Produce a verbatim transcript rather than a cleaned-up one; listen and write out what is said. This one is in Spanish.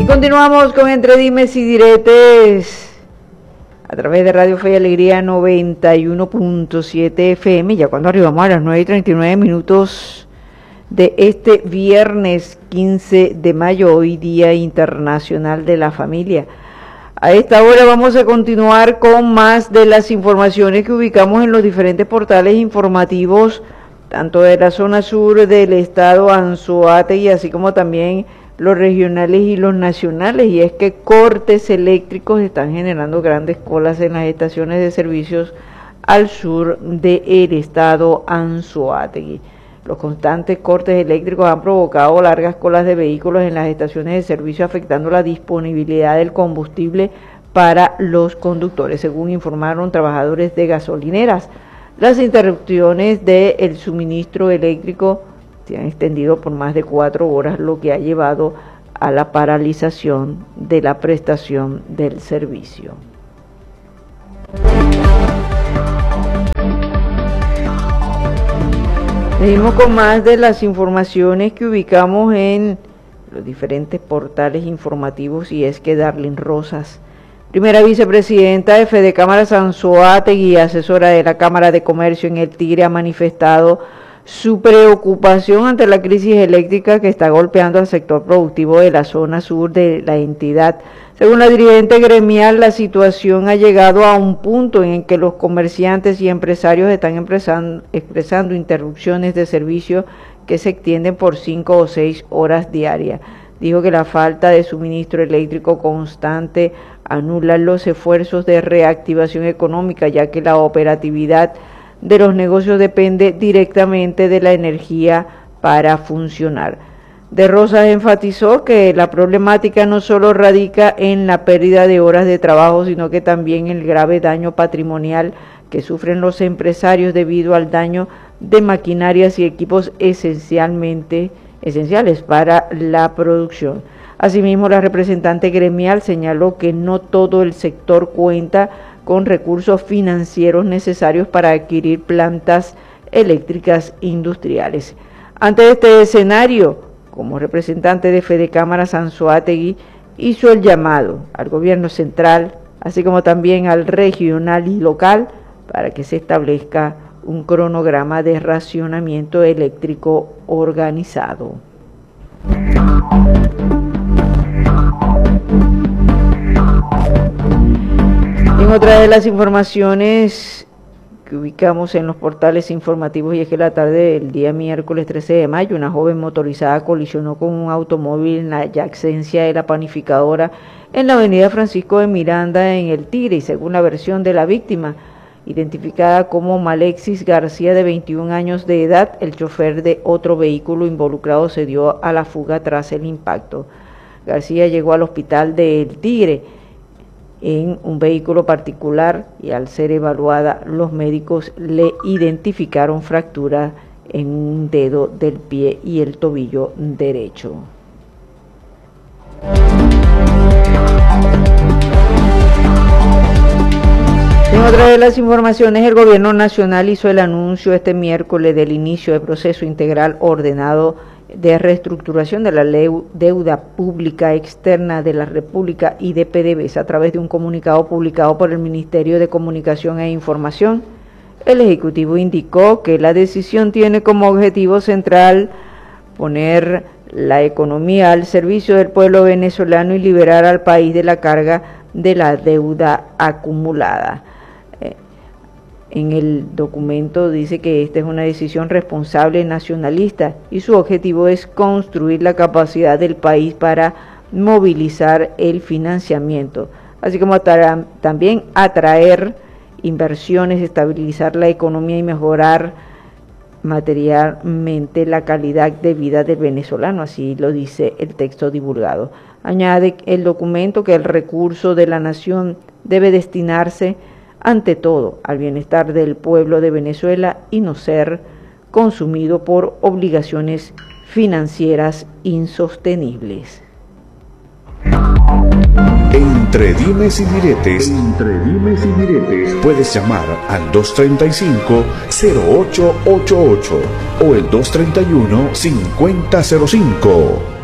continuamos con Entre Dimes y Diretes a través de Radio Fe y Alegría noventa y uno punto siete F M, ya cuando arribamos a las nueve y treinta y nueve minutos de este viernes quince de mayo, hoy Día Internacional de la Familia. A esta hora vamos a continuar con más de las informaciones que ubicamos en los diferentes portales informativos, tanto de la zona sur del estado Anzoátegui, así como también los regionales y los nacionales, y es que cortes eléctricos están generando grandes colas en las estaciones de servicios al sur del estado Anzoátegui. Los constantes cortes eléctricos han provocado largas colas de vehículos en las estaciones de servicio, afectando la disponibilidad del combustible para los conductores, según informaron trabajadores de gasolineras. Las interrupciones del suministro eléctrico se han extendido por más de cuatro horas, lo que ha llevado a la paralización de la prestación del servicio. Seguimos con más de las informaciones que ubicamos en los diferentes portales informativos, y es que Darlene Rosas, primera vicepresidenta de Fedecámaras Anzoátegui y asesora de la Cámara de Comercio en El Tigre, ha manifestado su preocupación ante la crisis eléctrica que está golpeando al sector productivo de la zona sur de la entidad. Según la dirigente gremial, la situación ha llegado a un punto en que los comerciantes y empresarios están expresando interrupciones de servicio que se extienden por cinco o seis horas diarias. Dijo que la falta de suministro eléctrico constante anula los esfuerzos de reactivación económica, ya que la operatividad de los negocios depende directamente de la energía para funcionar. De Rosas enfatizó que la problemática no solo radica en la pérdida de horas de trabajo, sino que también el grave daño patrimonial que sufren los empresarios debido al daño de maquinarias y equipos esencialmente esenciales para la producción. Asimismo, la representante gremial señaló que no todo el sector cuenta con recursos financieros necesarios para adquirir plantas eléctricas industriales. Ante este escenario, como representante de Fedecámaras Anzoátegui, hizo el llamado al gobierno central, así como también al regional y local, para que se establezca un cronograma de racionamiento eléctrico organizado. En otra de las informaciones que ubicamos en los portales informativos, y es que la tarde del día miércoles trece de mayo, una joven motorizada colisionó con un automóvil en la adyacencia de la panificadora en la avenida Francisco de Miranda en El Tigre, y según la versión de la víctima, identificada como Malexis García, de veintiún años de edad, el chofer de otro vehículo involucrado se dio a la fuga tras el impacto. García llegó al hospital de El Tigre en un vehículo particular, y al ser evaluada, los médicos le identificaron fractura en un dedo del pie y el tobillo derecho. En otra de las informaciones, el gobierno nacional hizo el anuncio este miércoles del inicio del proceso integral ordenado de reestructuración de la deuda pública externa de la República y de P D V S a través de un comunicado publicado por el Ministerio de Comunicación e Información. El Ejecutivo indicó que la decisión tiene como objetivo central poner la economía al servicio del pueblo venezolano y liberar al país de la carga de la deuda acumulada. En el documento dice que esta es una decisión responsable nacionalista y su objetivo es construir la capacidad del país para movilizar el financiamiento, así como también atraer inversiones, estabilizar la economía y mejorar materialmente la calidad de vida del venezolano, así lo dice el texto divulgado. Añade el documento que el recurso de la nación debe destinarse ante todo al bienestar del pueblo de Venezuela y no ser consumido por obligaciones financieras insostenibles. Entre dimes y diretes, entre dimes y diretes, puedes llamar al dos treinta y cinco, cero ocho ochenta y ocho o el dos treinta y uno, cincuenta cero cinco.